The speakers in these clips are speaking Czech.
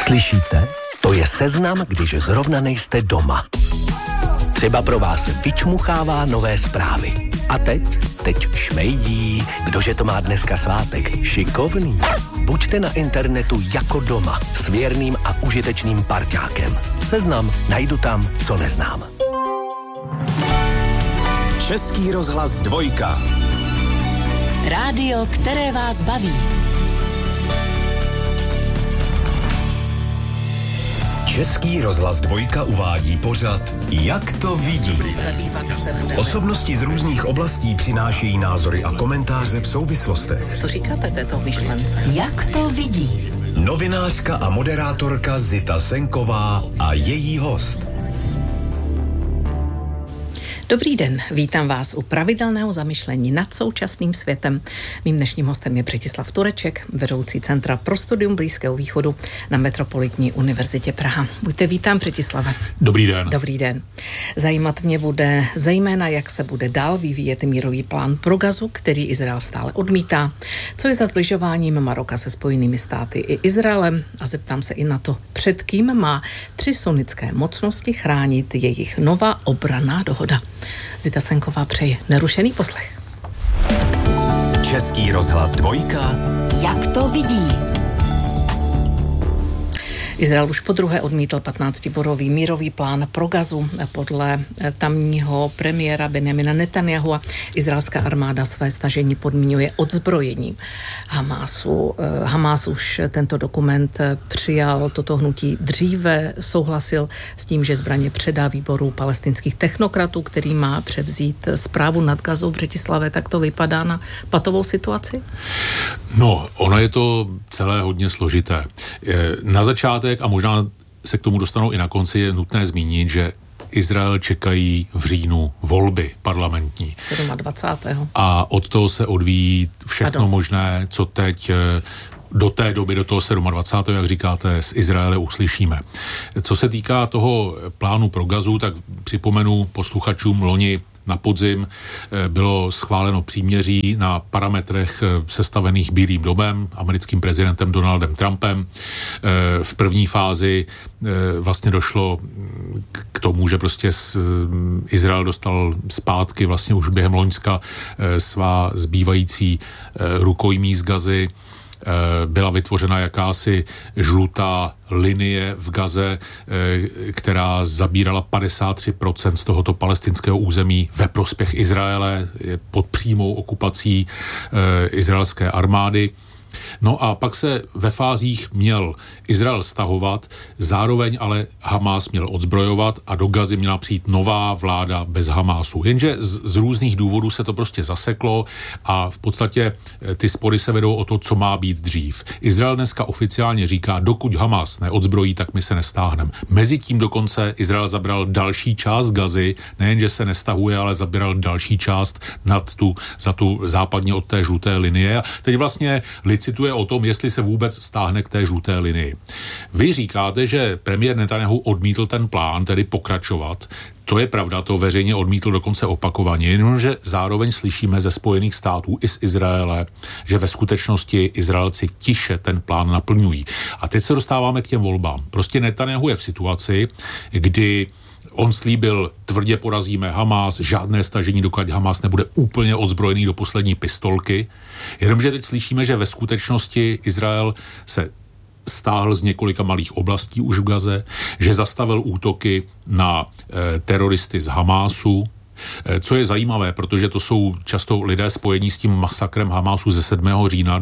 Slyšíte? To je seznam, když zrovna nejste doma. Třeba pro vás vyčmuchává nové zprávy. A teď šmejdí, kdože to má dneska svátek, šikovný. Buďte na internetu jako doma, s věrným a užitečným parťákem. Seznam najdu tam, co neznám. Český rozhlas 2. Rádio, které vás baví. Český rozhlas 2 uvádí pořad Jak to vidí. Osobnosti z různých oblastí přinášejí názory a komentáře v souvislostech. Co říkáte této myšlence? Jak to vidí? Novinářka a moderátorka Zita Senková a její host. Dobrý den, vítám vás u pravidelného zamyšlení nad současným světem. Mým dnešním hostem je Břetislav Tureček, vedoucí Centra pro studium Blízkého východu na Metropolitní univerzitě Praha. Buďte vítám, Břetislave. Dobrý den. Dobrý den. Zajímat mě bude zejména, jak se bude dál vyvíjet mírový plán pro Gazu, který Izrael stále odmítá. Co je za zbližováním Maroka se Spojenými státy i Izraelem? A zeptám se i na to, před kým má 3 sunnické mocnosti chránit jejich nová obranná dohoda. Zita Senková přeje nerušený poslech. Český rozhlas 2. Jak to vidí? Izrael už podruhé odmítl 15-bodový mírový plán pro Gazu. Podle tamního premiéra Benjamina Netanyahua izraelská armáda své stažení podmiňuje odzbrojením Hamásu. Hamás už tento dokument přijal, toto hnutí dříve souhlasil s tím, že zbraně předá výboru palestinských technokratů, který má převzít správu nad Gazou. Břetislave, tak to vypadá na patovou situaci? No, ono je to celé hodně složité. Na začátek, a možná se k tomu dostanou i na konci, je nutné zmínit, že Izrael čekají v říjnu volby parlamentní. 27. A od toho se odvíjí všechno možné, co teď do té doby, do toho 27. jak říkáte, z Izraele uslyšíme. Co se týká toho plánu pro Gazu, tak připomenu posluchačům, loni na podzim bylo schváleno příměří na parametrech sestavených Bílým domem, americkým prezidentem Donaldem Trumpem. V první fázi vlastně došlo k tomu, že prostě Izrael dostal zpátky vlastně už během loňska svá zbývající rukojmí z Gazy. Byla vytvořena jakási žlutá linie v Gaze, která zabírala 53% z tohoto palestinského území ve prospěch Izraele, je pod přímou okupací izraelské armády. No a pak se ve fázích měl Izrael stahovat, zároveň ale Hamás měl odzbrojovat a do Gazy měla přijít nová vláda bez Hamásu. Jenže z různých důvodů se to prostě zaseklo a v podstatě ty spory se vedou o to, co má být dřív. Izrael dneska oficiálně říká, dokud Hamás neodzbrojí, tak my se nestáhneme. Mezitím dokonce Izrael zabral další část Gazy, nejenže se nestahuje, ale zabral další část za tu západně od té žluté linie. A teď vlastně licituje o tom, jestli se vůbec stáhne k té žluté linii. Vy říkáte, že premiér Netanyahu odmítl ten plán, tedy pokračovat. To je pravda, to veřejně odmítl dokonce opakovaně, jenomže zároveň slyšíme ze Spojených států i z Izraele, že ve skutečnosti Izraelci tiše ten plán naplňují. A teď se dostáváme k těm volbám. Prostě Netanyahu je v situaci, kdy on slíbil, tvrdě porazíme Hamás, žádné stažení, dokud Hamás nebude úplně odzbrojený do poslední pistolky. Jenomže teď slyšíme, že ve skutečnosti Izrael se stáhl z několika malých oblastí už v Gaze, že zastavil útoky na teroristy z Hamásu, co je zajímavé, protože to jsou často lidé spojení s tím masakrem Hamásu ze 7. října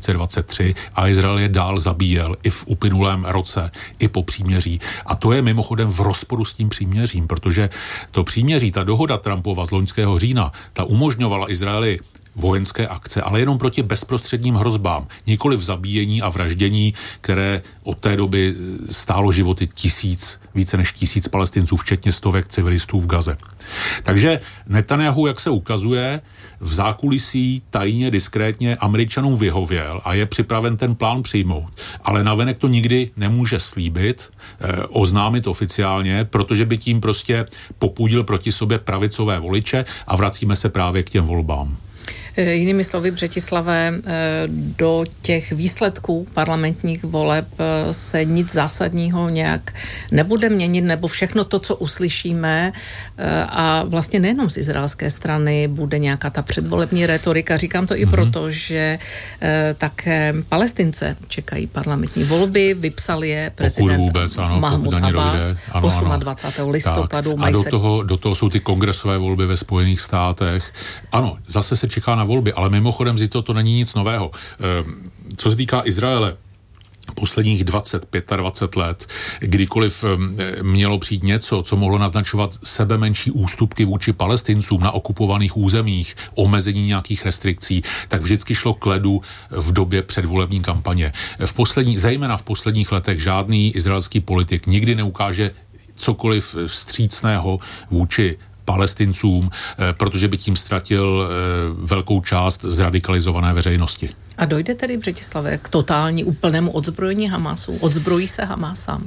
2023 a Izrael je dál zabíjel i v uplynulém roce, i po příměří. A to je mimochodem v rozporu s tím příměřím, protože to příměří, ta dohoda Trumpova z loňského října, ta umožňovala Izraeli vojenské akce, ale jenom proti bezprostředním hrozbám, nikoli v zabíjení a vraždění, které od té doby stálo životy více než 1000 Palestinců, včetně stovek civilistů v Gaze. Takže Netanyahu, jak se ukazuje, v zákulisí tajně, diskrétně Američanům vyhověl a je připraven ten plán přijmout. Ale navenek to nikdy nemůže slíbit, oznámit oficiálně, protože by tím prostě popudil proti sobě pravicové voliče a vracíme se právě k těm volbám. Jinými slovy, Břetislave, do těch výsledků parlamentních voleb se nic zásadního nějak nebude měnit, nebo všechno to, co uslyšíme, a vlastně nejenom z izraelské strany bude nějaká ta předvolební retorika. Říkám to i proto, že také Palestince čekají parlamentní volby, vypsal je prezident Mahmud Abbas 28. listopadu. A do toho jsou ty kongresové volby ve Spojených státech. Ano, zase se čeká na volby, ale mimochodem to není nic nového. Co se týká Izraele, posledních 25 let, kdykoliv mělo přijít něco, co mohlo naznačovat sebemenší ústupky vůči Palestincům na okupovaných územích, omezení nějakých restrikcí, tak vždycky šlo k ledu v době předvolební kampaně. Zejména v posledních letech žádný izraelský politik nikdy neukáže cokoliv vstřícného vůči Palestincům, protože by tím ztratil velkou část zradikalizované veřejnosti. A dojde tedy, Břetislave, k totální úplnému odzbrojení Hamasu? Odzbrojí se Hamas sám?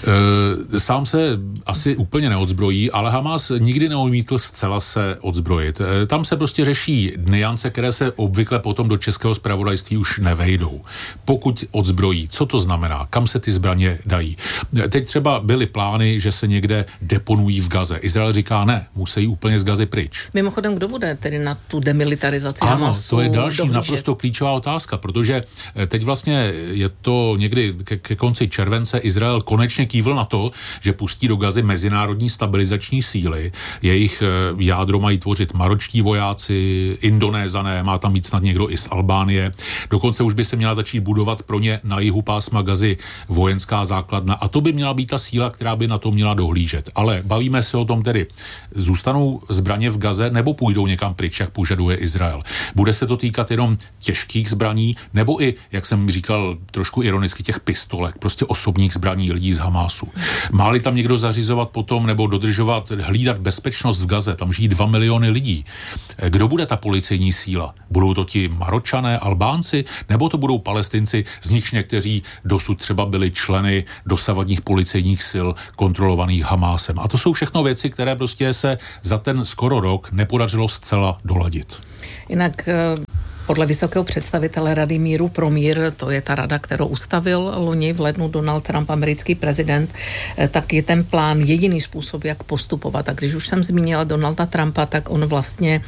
Sám se asi úplně neodzbrojí, ale Hamas nikdy neodmítl zcela se odzbrojit. Tam se prostě řeší nuance, které se obvykle potom do českého zpravodajství už nevejdou. Pokud odzbrojí, co to znamená? Kam se ty zbraně dají? Teď třeba byly plány, že se někde deponují v Gaze. Izrael říká ne, musí úplně z Gazy pryč. Mimochodem, kdo bude tedy na tu demilitarizaci Hamasu? Ano, to je další naprosto klíčová otázka, protože teď vlastně je to někdy ke konci července Izrael konečně kývl na to, že pustí do Gazy mezinárodní stabilizační síly. Jejich jádro mají tvořit maročtí vojáci, Indonézané, má tam být snad někdo i z Albánie. Dokonce už by se měla začít budovat pro ně na jihu pásma Gazy vojenská základna a to by měla být ta síla, která by na to měla dohlížet. Ale bavíme se o tom tedy, zůstanou zbraně v Gaze nebo půjdou někam pryč, jak požaduje Izrael. Bude se to týkat jenom těžkých zbraní, nebo i, jak jsem říkal trošku ironicky, těch pistolek, prostě osobních zbraní lidí z Hamásu. Má-li tam někdo zařizovat potom nebo dodržovat, hlídat bezpečnost v Gaze, tam žijí 2 miliony lidí. Kdo bude ta policejní síla? Budou to ti Maročané, Albánci, nebo to budou Palestinci, z nichž někteří dosud třeba byli členy dosavadních policejních sil kontrolovaných Hamásem. A to jsou všechno věci, které prostě se za ten skoro rok nepodařilo zcela doladit. Jinak podle vysokého představitele Rady míru pro mír, to je ta rada, kterou ustavil loni v lednu Donald Trump, americký prezident, tak je ten plán jediný způsob, jak postupovat. A když už jsem zmínila Donalda Trumpa, tak on vlastně,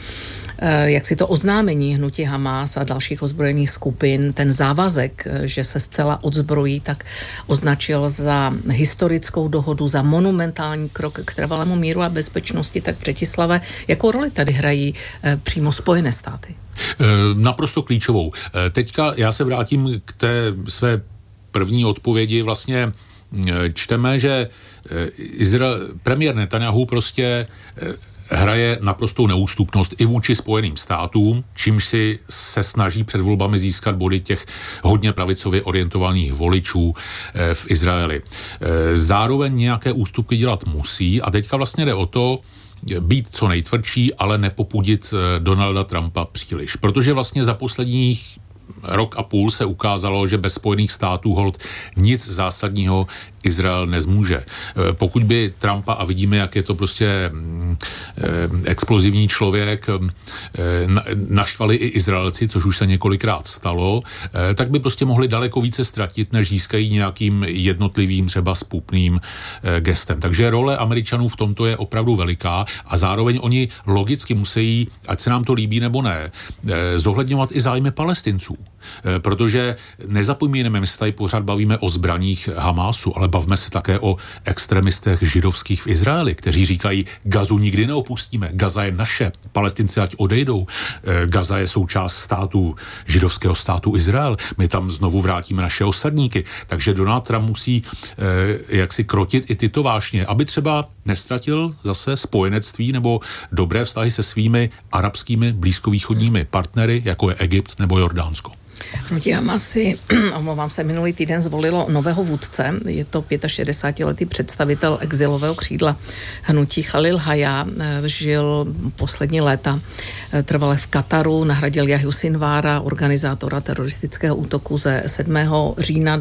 jak si to oznámení hnutí Hamas a dalších ozbrojených skupin, ten závazek, že se zcela odzbrojí, tak označil za historickou dohodu, za monumentální krok k trvalému míru a bezpečnosti. Tak Břetislave, jakou roli tady hrají přímo Spojené státy? Naprosto klíčovou. Teďka já se vrátím k té své první odpovědi. Vlastně čteme, že premiér Netanyahu prostě hraje naprostou neústupnost i vůči Spojeným státům, čímž si se snaží před volbami získat body těch hodně pravicově orientovaných voličů v Izraeli. Zároveň nějaké ústupky dělat musí a teďka vlastně jde o to, být co nejtvrdší, ale nepopudit Donalda Trumpa příliš. Protože vlastně za posledních rok a půl se ukázalo, že bez Spojených států holt nic zásadního Izrael nezmůže. Pokud by Trumpa, a vidíme, jak je to prostě explozivní člověk, naštvali i Izraelci, což už se několikrát stalo, tak by prostě mohli daleko více ztratit, než získají nějakým jednotlivým třeba spupným gestem. Takže role Američanů v tomto je opravdu veliká a zároveň oni logicky musí, ať se nám to líbí nebo ne, zohledňovat i zájmy Palestinců. Protože nezapomínáme, my se tady pořád bavíme o zbraních Hamásu, ale bavme se také o extremistech židovských v Izraeli, kteří říkají, Gazu nikdy neopustíme, Gaza je naše, Palestinci ať odejdou, Gaza je součást státu, židovského státu Izrael, my tam znovu vrátíme naše osadníky, takže Donald Trump musí jaksi krotit i tyto vášně, aby třeba nestratil zase spojenectví nebo dobré vztahy se svými arabskými blízkovýchodními partnery, jako je Egypt nebo Jordánsko. Hnutí Hamas si, omlouvám se, minulý týden zvolilo nového vůdce. Je to 65letý představitel exilového křídla hnutí Chalil Hajja. Žil poslední léta trvale v Kataru, nahradil Jahju Sinvára, organizátora teroristického útoku ze 7. října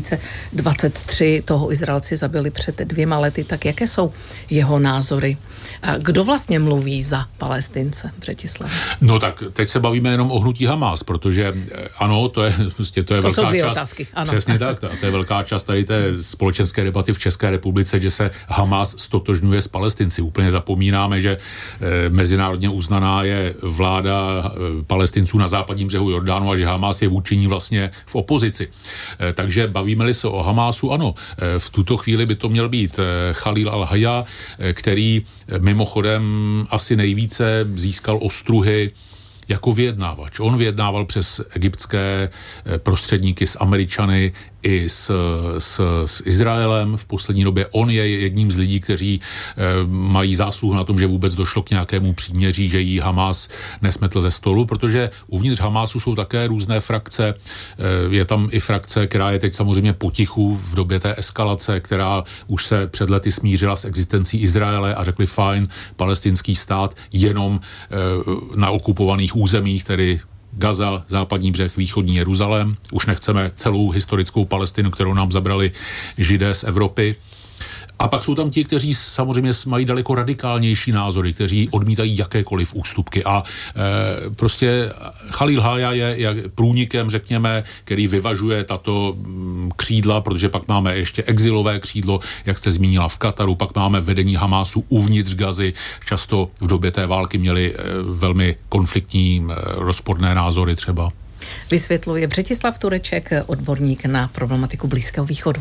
2023. Toho Izraelci zabili před 2 lety. Tak jaké jsou jeho názory? A kdo vlastně mluví za Palestince, Břetislav? No tak teď se bavíme jenom o hnutí Hamas, protože ano, to je velká část. Otázky, ano. Přesně tak, to je velká část tady té společenské debaty v České republice, že se Hamas stotožňuje s Palestinci. Úplně zapomínáme, že mezinárodně uznaná je vláda Palestinců na západním břehu Jordánu a že Hamas je vůči ní vlastně v opozici. Takže bavíme-li se o Hamásu, ano, v tuto chvíli by to měl být Chalil al-Hajja, který mimochodem asi nejvíce získal ostruhy jako vyjednávač. On vyjednával přes egyptské prostředníky s Američany i s Izraelem. V poslední době on je jedním z lidí, kteří mají zásluhu na tom, že vůbec došlo k nějakému příměří, že jí Hamas nesmetl ze stolu, protože uvnitř Hamásu jsou také různé frakce. Je tam i frakce, která je teď samozřejmě potichu v době té eskalace, která už se před lety smířila s existencí Izraele a řekli fajn, palestinský stát jenom na okupovaných územích, tedy Gaza, západní břeh, východní Jeruzalém. Už nechceme celou historickou Palestinu, kterou nám zabrali Židé z Evropy. A pak jsou tam ti, kteří samozřejmě mají daleko radikálnější názory, kteří odmítají jakékoliv ústupky. A prostě Chalil Hajja je průnikem, řekněme, který vyvažuje tato křídla, protože pak máme ještě exilové křídlo, jak jste zmínila, v Kataru, pak máme vedení Hamásu uvnitř Gazy. Často v době té války měli velmi konfliktní, rozporné názory třeba. Vysvětluje Břetislav Tureček, odborník na problematiku Blízkého východu.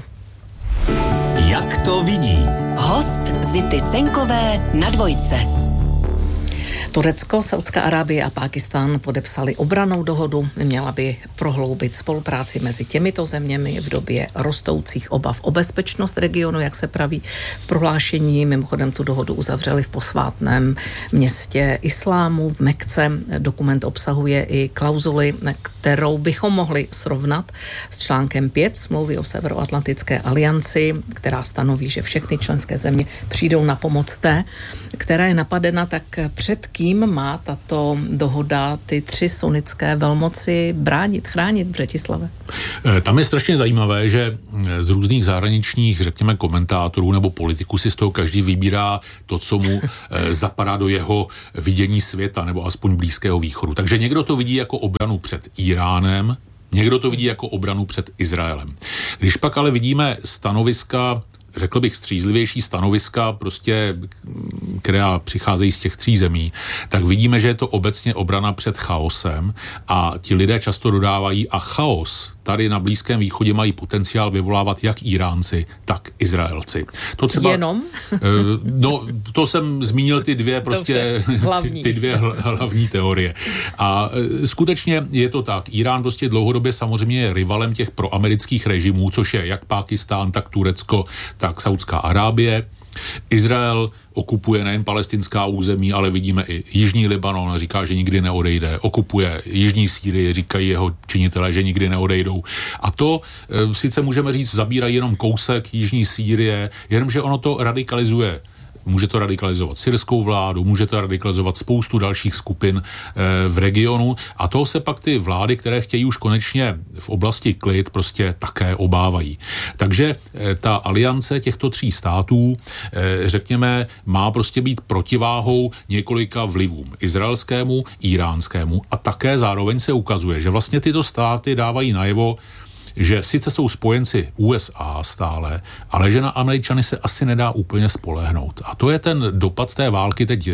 Jak to vidí? Host Zity Senkové na Dvojce. Turecko, Saudská Arábie a Pákistán podepsali obrannou dohodu. Měla by prohloubit spolupráci mezi těmito zeměmi v době rostoucích obav o bezpečnost regionu, jak se praví v prohlášení. Mimochodem tu dohodu uzavřeli v posvátném městě islámu v Mekce. Dokument obsahuje i klauzuli, kterou bychom mohli srovnat s článkem 5 smlouvy o Severoatlantické alianci, která stanoví, že všechny členské země přijdou na pomoc té, která je napadena. Tak před kým má tato dohoda ty 3 sunnické velmoci bránit, chránit, Břetislave? Tam je strašně zajímavé, že z různých zahraničních, řekněme, komentátorů nebo politiků si z toho každý vybírá to, co mu zapadá do jeho vidění světa nebo aspoň Blízkého východu. Takže někdo to vidí jako obranu před Iránem, někdo to vidí jako obranu před Izraelem. Když pak ale vidíme stanoviska, řekl bych střízlivější stanoviska, prostě, která přicházejí z těch 3 zemí, tak vidíme, že je to obecně obrana před chaosem a ti lidé často dodávají a chaos tady na Blízkém východě mají potenciál vyvolávat jak Iránci, tak Izraelci. To třeba, jenom? No, to jsem zmínil ty 2 prostě ty 2 hlavní teorie. A skutečně je to tak. Irán prostě dlouhodobě samozřejmě je rivalem těch proamerických režimů, což je jak Pákistán, tak Turecko, tak Saudská Arábie. Izrael okupuje nejen palestinská území, ale vidíme i jižní Libanon, říká, že nikdy neodejde. Okupuje jižní Sýrii, říkají jeho činitelé, že nikdy neodejdou. A to sice můžeme říct, zabírají jenom kousek jižní Sýrie, jenomže ono to radikalizuje. Může to radikalizovat syrskou vládu, může to radikalizovat spoustu dalších skupin v regionu a toho se pak ty vlády, které chtějí už konečně v oblasti klid, prostě také obávají. Takže ta aliance těchto 3 států, řekněme, má prostě být protiváhou několika vlivům. Izraelskému, iránskému a také zároveň se ukazuje, že vlastně tyto státy dávají najevo, že sice jsou spojenci USA stále, ale že na Američany se asi nedá úplně spolehnout. A to je ten dopad té války teď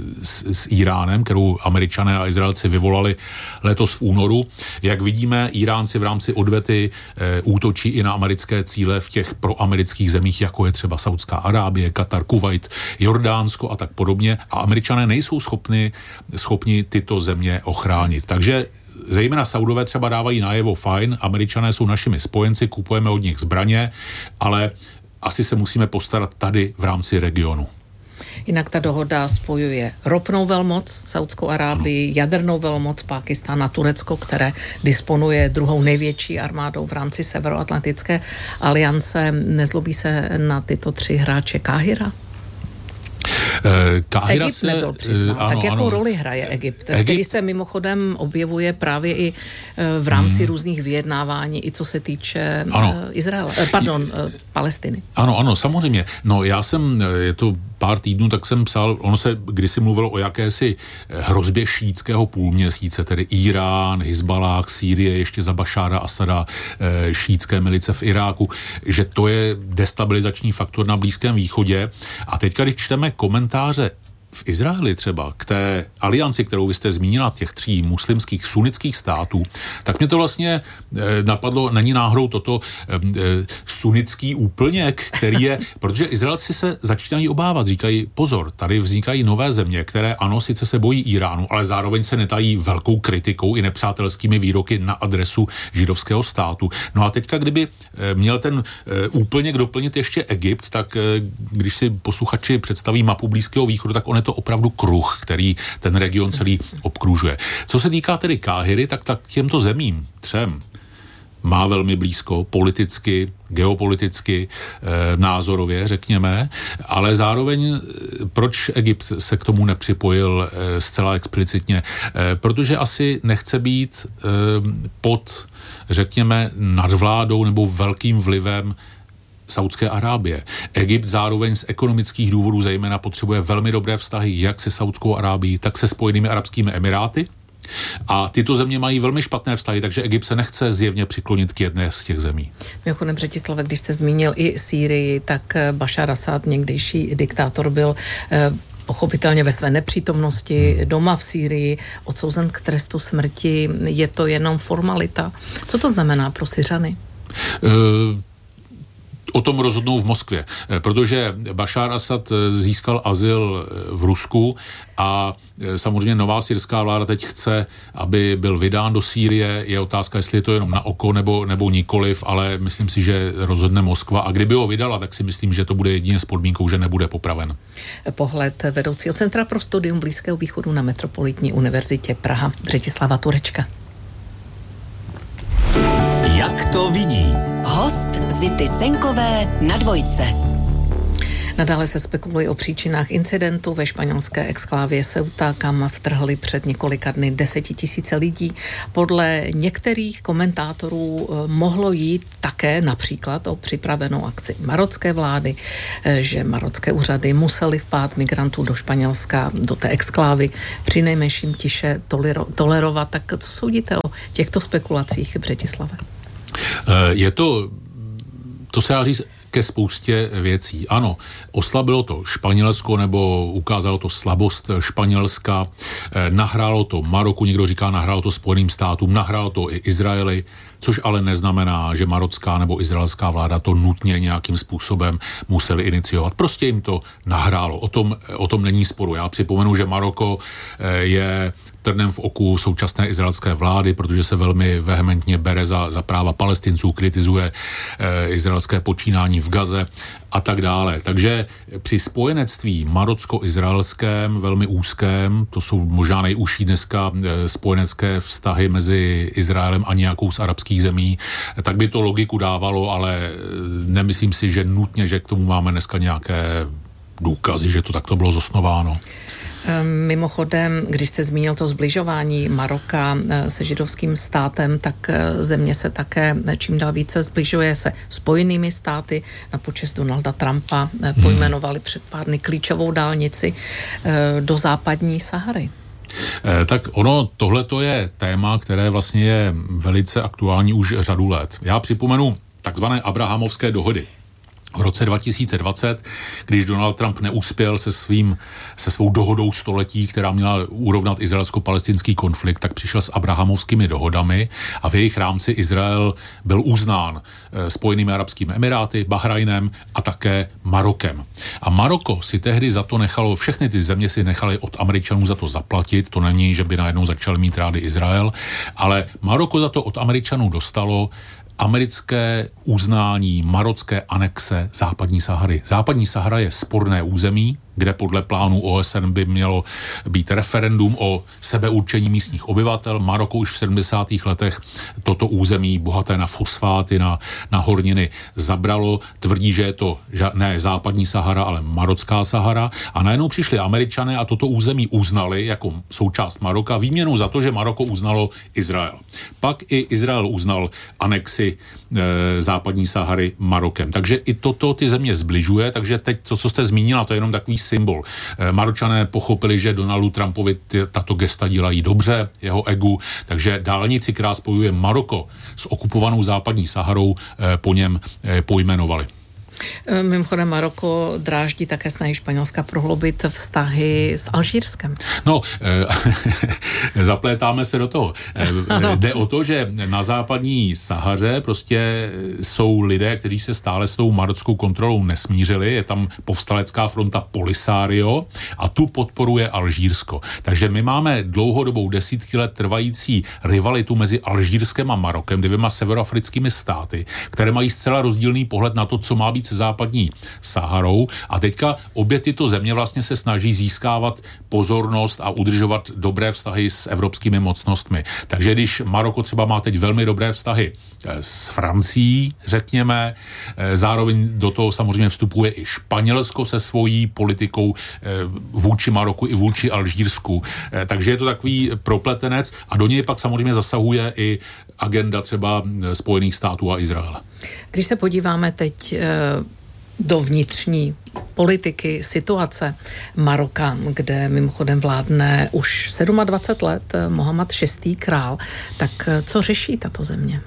s Iránem, kterou Američané a Izraelci vyvolali letos v únoru. Jak vidíme, Iránci v rámci odvety útočí i na americké cíle v těch proamerických zemích, jako je třeba Saudská Arábie, Katar, Kuvajt, Jordánsko a tak podobně. A Američané nejsou schopni tyto země ochránit. Takže zejména Saudové třeba dávají najevo fajn, Američané jsou našimi spojenci, kupujeme od nich zbraně, ale asi se musíme postarat tady v rámci regionu. Jinak ta dohoda spojuje ropnou velmoc, Saudskou Arábii, jadernou velmoc, Pákistán a Turecko, které disponuje druhou největší armádou v rámci Severoatlantické aliance. Nezlobí se na tyto 3 hráče Káhira? Egypt nebyl přizván. Tak jakou roli hraje Egypt, který se mimochodem objevuje právě i v rámci různých vyjednávání, i co se týče Izraele, Palestiny. Ano, samozřejmě. No já jsem, je to pár týdnů, tak jsem psal, ono se kdysi mluvilo o jakési hrozbě šítského půlměsíce, tedy Irán, Hizbalách, Sýrie, ještě za Bašára Asada, šítské milice v Iráku, že to je destabilizační faktor na Blízkém východě. A teďka, když čteme komentáře v Izraeli třeba k té alianci, kterou vy jste zmínila, těch 3 muslimských sunnických států, tak mě to vlastně napadlo, není náhodou toto sunnický úplněk, který je, protože Izraelci se začínají obávat, říkají pozor, tady vznikají nové země, které ano, sice se bojí Iránu, ale zároveň se netají velkou kritikou i nepřátelskými výroky na adresu židovského státu. No a teďka, kdyby měl ten úplněk doplnit ještě Egypt, tak když si posluchači představí mapu Blízkého východu, tak on je to opravdu kruh, který ten region celý obkružuje. Co se týká tedy Káhiry, tak těmto zemím 3 má velmi blízko politicky, geopoliticky, názorově, řekněme, ale zároveň proč Egypt se k tomu nepřipojil zcela explicitně? Protože asi nechce být pod, řekněme, nadvládou nebo velkým vlivem Saudské Arábie. Egypt zároveň z ekonomických důvodů zejména potřebuje velmi dobré vztahy jak se Saudskou Arábií, tak se Spojenými arabskými emiráty. A tyto země mají velmi špatné vztahy, takže Egypt se nechce zjevně přiklonit k jedné z těch zemí. Mimochodem, Břetislave, když jste zmínil i Sýrii, tak Bašár Asad, někdejší diktátor, byl pochopitelně ve své nepřítomnosti doma v Sýrii odsouzen k trestu smrti. Je to jenom formalita? Co to znamená pro Syřany? O tom rozhodnou v Moskvě, protože Bašár Asad získal azyl v Rusku a samozřejmě nová syrská vláda teď chce, aby byl vydán do Sýrie. Je otázka, jestli je to jenom na oko nebo nikoliv, ale myslím si, že rozhodne Moskva. A kdyby ho vydala, tak si myslím, že to bude jedině s podmínkou, že nebude popraven. Pohled vedoucího Centra pro studium Blízkého východu na Metropolitní univerzitě Praha, Břetislava Turečka. Jak to vidí? Host Zity Senkové na Dvojce. Nadále se spekuluje o příčinách incidentu ve španělské exklávě Ceuta, kam vtrhli před několika dny 10 000 lidí. Podle některých komentátorů mohlo jít také například o připravenou akci marocké vlády, že marocké úřady musely vpád migrantů do Španělska, do té exklávy, přinejmenším tiše tolerovat. Tak co soudíte o těchto spekulacích, Břetislave? To se dá říct ke spoustě věcí. Ano, oslabilo to Španělsko nebo ukázalo to slabost Španělska, nahrálo to Maroku, někdo říká nahrálo to Spojeným státům, nahrálo to i Izraeli, což ale neznamená, že marocká nebo izraelská vláda to nutně nějakým způsobem museli iniciovat. Prostě jim to nahrálo. O tom není sporu. Já připomenu, že Maroko je trnem v oku současné izraelské vlády, protože se velmi vehementně bere za práva Palestinců, kritizuje izraelské počínání v Gaze a tak dále. Takže při spojenectví marocko-izraelském, velmi úzkém, to jsou možná nejúžší dneska spojenecké vztahy mezi Izraelem a nějakou z arabských zemí, tak by to logiku dávalo, ale nemyslím si, že nutně, že k tomu máme dneska nějaké důkazy, že to takto bylo zosnováno. Mimochodem, když jste zmínil to zbližování Maroka se židovským státem, tak země se také čím dál více zbližuje se Spojenými státy. Na počest Donalda Trumpa pojmenovali před pár dny klíčovou dálnici do západní Sahary. Tak tohleto je téma, které vlastně je velice aktuální už řadu let. Já připomenu takzvané Abrahamovské dohody. V roce 2020, když Donald Trump neuspěl se svou dohodou století, která měla urovnat izraelsko-palestinský konflikt, tak přišel s Abrahamovskými dohodami a v jejich rámci Izrael byl uznán Spojenými arabskými emiráty, Bahrajnem a také Marokem. A Maroko si tehdy za to nechalo, všechny ty země si nechali od Američanů za to zaplatit, to není, že by najednou začal mít rády Izrael, ale Maroko za to od Američanů dostalo americké uznání marocké anexe západní Sahary. Západní Sahara je sporné území, kde podle plánu OSN by mělo být referendum o sebeurčení místních obyvatel. Maroko už v 70. letech toto území bohaté na fosfáty, na horniny zabralo. Tvrdí, že je to ne západní Sahara, ale marocká Sahara. A najednou přišli Američané a toto území uznali jako součást Maroka výměnou za to, že Maroko uznalo Izrael. Pak i Izrael uznal anexi západní Sahary Marokem. Takže i toto ty země zbližuje, takže teď to, co jste zmínila, to je jenom takový symbol. Maročané pochopili, že Donaldu Trumpovi tato gesta dělají dobře, jeho egu, takže dálnici, která spojuje Maroko s okupovanou západní Saharou, po něm pojmenovali. Mimochodem Maroko dráždí také snahy Španělska prohloubit vztahy s Alžírskem. No, zaplétáme se do toho. Jde o to, že na západní Sahaře prostě jsou lidé, kteří se stále s tou marockou kontrolou nesmířili. Je tam povstalecká fronta Polisario a tu podporuje Alžírsko. Takže my máme dlouhodobou desítky let trvající rivalitu mezi Alžírskem a Marokem, dvěma severoafrickými státy, které mají zcela rozdílný pohled na to, co má být se západní Saharou, a teďka obě tyto země vlastně se snaží získávat pozornost a udržovat dobré vztahy s evropskými mocnostmi. Takže když Maroko třeba má teď velmi dobré vztahy s Francií, řekněme, zároveň do toho samozřejmě vstupuje i Španělsko se svojí politikou vůči Maroku i vůči Alžírsku. Takže je to takový propletenec a do něj pak samozřejmě zasahuje i agenda třeba Spojených států a Izraele. Když se podíváme teď do vnitřní politiky, situace Maroka, kde mimochodem vládne už 27 let Mohamed VI. Král, tak co řeší tato země?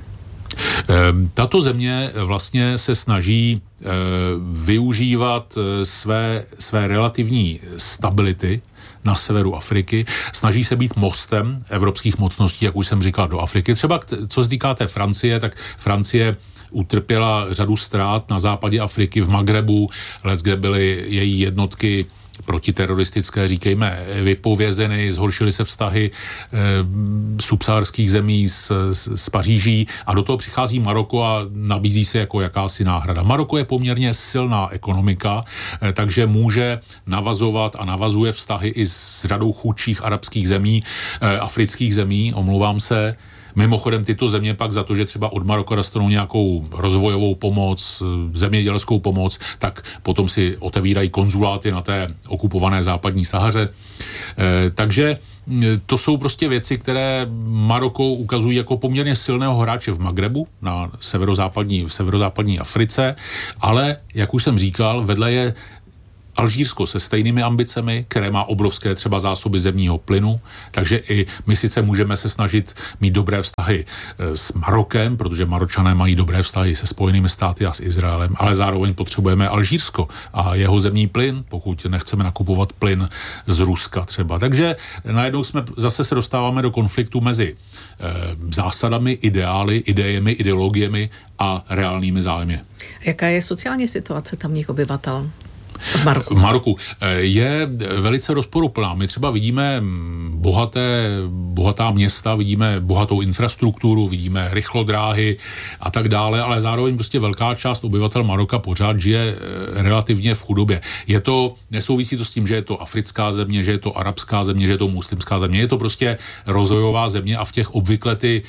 Tato země vlastně se snaží využívat své relativní stability na severu Afriky, snaží se být mostem evropských mocností, jak už jsem říkal, do Afriky. Třeba co se týká té Francie, tak Francie utrpěla řadu ztrát na západě Afriky, v Magrebu, kde byly její jednotky protiteroristické, říkejme, vypovězeny, zhoršily se vztahy subsaharských zemí s Paříží a do toho přichází Maroko a nabízí se jako jakási náhrada. Maroko je poměrně silná ekonomika, takže může navazovat a navazuje vztahy i s řadou chudších arabských zemí, afrických zemí, omlouvám se. Mimochodem tyto země pak za to, že třeba od Maroka dostanou nějakou rozvojovou pomoc, zemědělskou pomoc, tak potom si otevírají konzuláty na té okupované západní Sahaře. Takže to jsou prostě věci, které Maroko ukazují jako poměrně silného hráče v Magrebu, na severozápadní Africe, ale, jak už jsem říkal, vedle je Alžírsko se stejnými ambicemi, které má obrovské třeba zásoby zemního plynu, takže i my sice můžeme se snažit mít dobré vztahy s Marokem, protože Maročané mají dobré vztahy se Spojenými státy a s Izraelem, ale zároveň potřebujeme Alžírsko a jeho zemní plyn, pokud nechceme nakupovat plyn z Ruska třeba. Takže najednou zase se dostáváme do konfliktu mezi zásadami, ideály, idejemi, ideologiemi a reálnými zájmy. Jaká je sociální situace tamních obyvatel? V Maroku je velice rozporuplná. My třeba vidíme bohatá města, vidíme bohatou infrastrukturu, vidíme rychlodráhy a tak dále, ale zároveň prostě velká část obyvatel Maroka pořád žije relativně v chudobě. Nesouvisí to s tím, že je to africká země, že je to arabská země, že je to muslimská země. Je to prostě rozvojová země a v těch obvykle ty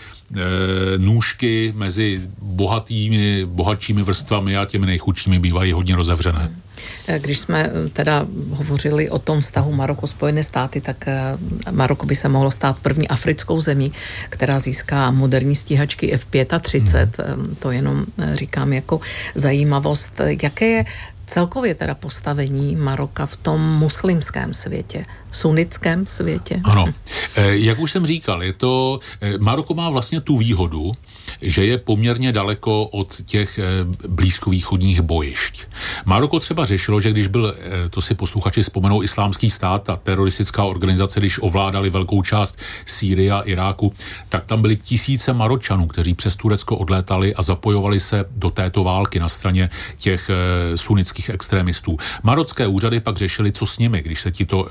nůžky mezi bohatšími vrstvami a těmi nejchudšími bývají hodně rozevřené. Když jsme teda hovořili o tom vztahu Maroko-Spojené státy, tak Maroko by se mohlo stát první africkou zemí, která získá moderní stíhačky F-35. To jenom říkám jako zajímavost. Jaké je celkově teda postavení Maroka v tom muslimském světě, sunnickém světě? Ano, jak už jsem říkal, Maroko má vlastně tu výhodu, že je poměrně daleko od těch blízkovýchodních bojišť. Maroko třeba řešilo, že když byl, to si posluchači vzpomenou, Islámský stát, ta teroristická organizace, když ovládali velkou část Sýrie a Iráku, tak tam byly tisíce Maročanů, kteří přes Turecko odlétali a zapojovali se do této války na straně těch sunnických extremistů. Marocké úřady pak řešili, co s nimi, když se tito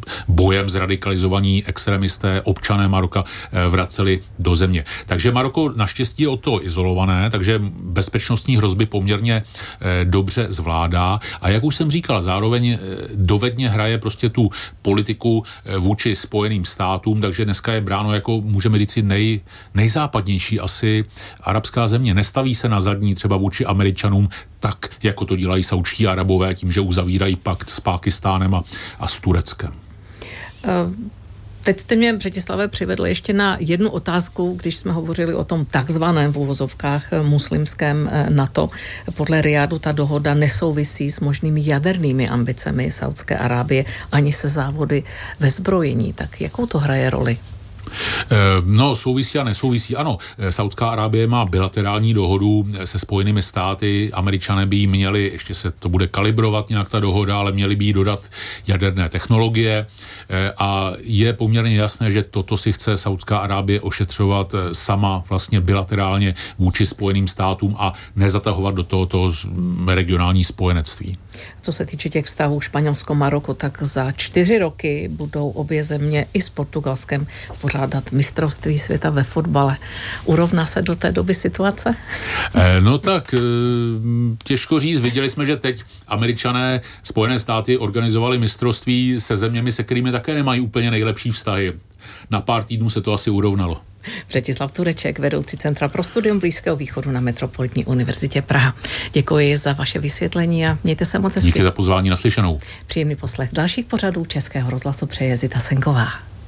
bojem zradikalizovaní extremisté, občané Maroka vraceli do země. Takže Maroko naštěstí je od toho izolované, takže bezpečnostní hrozby poměrně dobře zvládá. A jak už jsem říkal, zároveň dovedně hraje prostě tu politiku vůči Spojeným státům, takže dneska je bráno jako, můžeme říci, nejzápadnější asi arabská země. Nestaví se na zadní třeba vůči Američanům tak, jako to dělají saúdští Arabové tím, že uzavírají pakt s Pákistánem a s Tureckem. Teď jste mě, Břetislave, přivedli ještě na jednu otázku, když jsme hovořili o tom takzvaném v uvozovkách muslimském NATO. Podle Riádu ta dohoda nesouvisí s možnými jadernými ambicemi Saúdské Arábie ani se závody ve zbrojení. Tak jakou to hraje roli? No, souvisí a nesouvisí. Ano, Saúdská Arábie má bilaterální dohodu se Spojenými státy, Američané by jí měli, ještě se to bude kalibrovat nějak ta dohoda, ale měli by jí dodat jaderné technologie a je poměrně jasné, že toto si chce Saúdská Arábie ošetřovat sama vlastně bilaterálně vůči Spojeným státům a nezatahovat do tohoto regionální spojenectví. Co se týče těch vztahů Španělsko-Maroko, tak za 4 roky budou obě země i s Portugalskem pořádat mistrovství světa ve fotbale. Urovná se do té doby situace? No tak těžko říct. Viděli jsme, že teď Američané, Spojené státy organizovali mistrovství se zeměmi, se kterými také nemají úplně nejlepší vztahy. Na pár týdnů se to asi urovnalo. Břetislav Tureček, vedoucí Centra pro studium Blízkého východu na Metropolitní univerzitě Praha. Děkuji za vaše vysvětlení a mějte se moc hezky. Díky za pozvání, naslyšenou. Příjemný poslech dalších pořadů Českého rozhlasu přeje Zita Senková.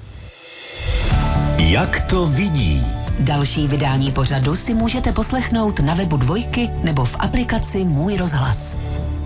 Jak to vidí? Další vydání pořadu si můžete poslechnout na webu Dvojky nebo v aplikaci Můj rozhlas.